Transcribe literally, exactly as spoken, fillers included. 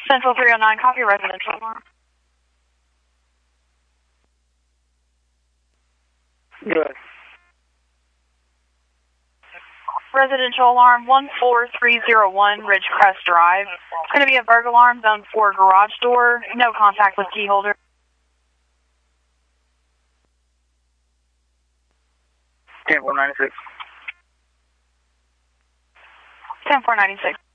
Central three oh nine, copy residential alarm. Good. Residential alarm one four three zero one, Ridgecrest Drive. It's going to be a burglar alarm, zone four garage door. No contact with key holder. ten four ninety-six. ten four ninety-six.